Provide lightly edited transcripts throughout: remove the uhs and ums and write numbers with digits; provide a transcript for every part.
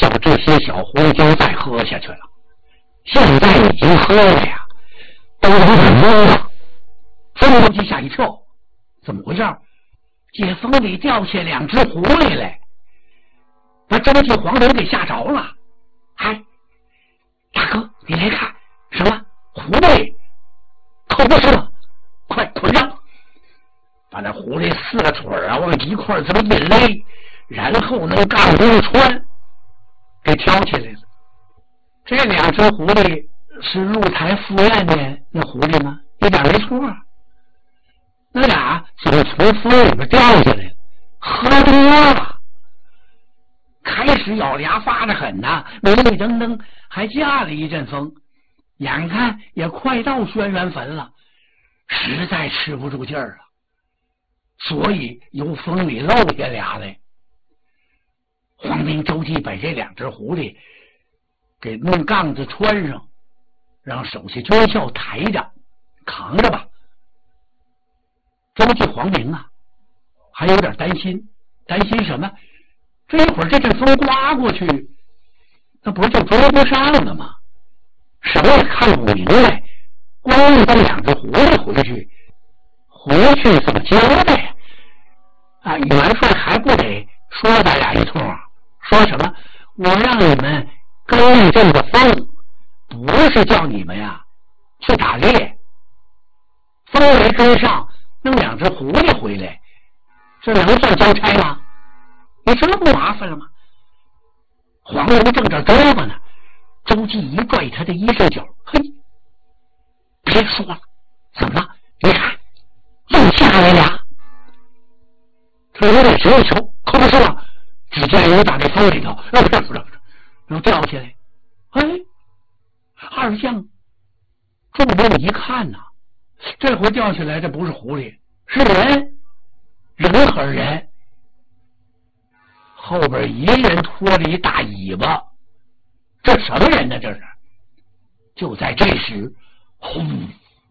叫这些小狐狸就再喝下去了。现在已经喝了呀，都有点懵了。风周记吓一跳，怎么回事？解风里掉下2只狐狸来，把周记黄人给吓着了。哎，大哥，你来看，什么狐狸？可不是吗？快捆上！把那狐狸4个腿啊往一块这么一勒，然后那杠子穿给挑起来了。这2只狐狸是露台赴宴的那狐狸吗？一点没错。那俩怎么从风里边掉下来了？喝多了，开始咬牙发着狠呐，迷迷瞪瞪，还架了一阵风，眼看也快到轩辕坟了，实在吃不住劲儿了，所以由风里漏下俩来。黄明、周记把这2只狐狸给弄杠子穿上，让手下军校抬着扛着吧。周记、黄明啊还有点担心，担心什么？这一会儿这阵风刮过去，那不是就追不上了吗？什么也看不明白，光用这2只狐狸回去怎么交代呀？啊，元帅还不得说咱俩一通啊？说什么？我让你们跟一阵子风，不是叫你们呀去打猎。风没跟上，弄2只狐狸回来，这能算交差吗？你这不麻烦了吗？黄蓉正这嘚吧呢，周记一拽他的衣裳角，嘿，别说了，怎么了？你看，又下来俩。他有点直一瞅，可不是吗？只见有打这风里头，然后掉下来。哎，二将注目一看呐，这回掉下来，这不是狐狸，是人和人。后边一人拖着一大尾巴，这什么人呢？这是。就在这时，轰，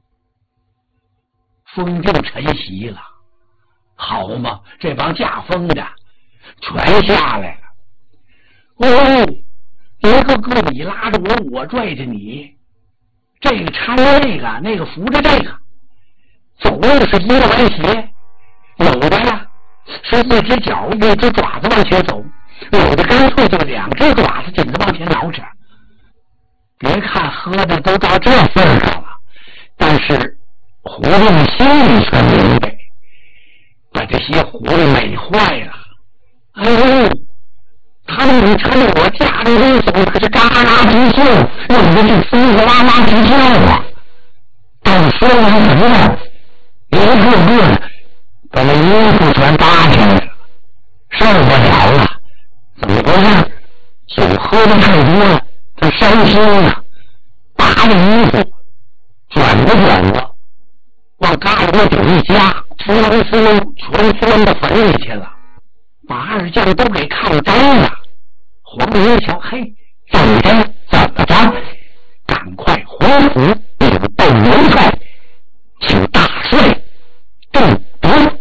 风就晨袭了。好嘛，这帮驾风的全下来了。哦，一个个你拉着我，我拽着你，这个搀那个，那个扶着这个，走路是一个歪斜，有的呀是一只脚一只爪子往前走，有的干脆就2只爪子紧着往前挠着。别看喝的都到这份上了，但是狐狸们心里却明白，把这些狐狸美坏了。哎呦，他们比趁我驾着这走，可是嘎嘎直叫，有的是呼呼啦啦直叫啊。但说完以后，一个个把那衣服全搭起来了，受不了了。怎么回事？酒喝的太多了，他伤心了，扒着衣服卷着往嘎锅底一夹，呲楞呲楞全钻到坟里去了，把二将都给看呆了。黄蓉一瞧，嘿，怎么着？赶快回府禀报元帅，请大帅定夺。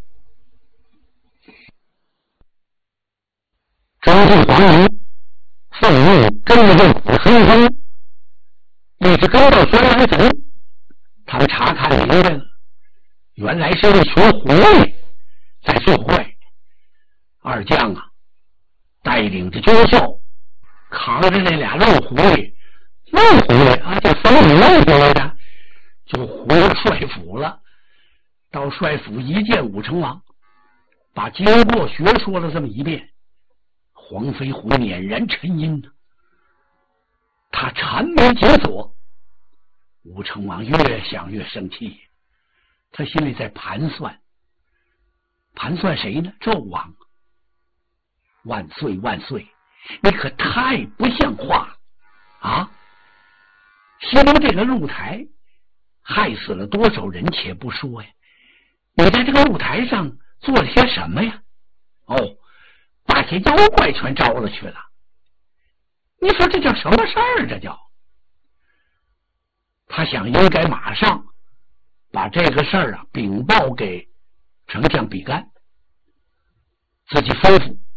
周记、黄蓉愤怒跟着这虎黑风，一直跟到轩辕坟。他们查看明白了，原来是这群狐狸在作怪。二将啊，带领着军校，扛着那俩漏狐狸啊，这风里漏出来的，就回了帅府了。到帅府一见武成王，把经过学说了这么一遍。黄飞虎佞然沉吟，他缠眉紧锁。武成王越想越生气，他心里在盘算谁呢？纣王。万岁万岁，你可太不像话了啊！西周这个露台害死了多少人且不说呀，你在这个露台上做了些什么呀？哦，把些妖怪全招了去了。你说这叫什么事儿？这叫他想应该马上把这个事儿啊禀报给丞相比干，自己吩咐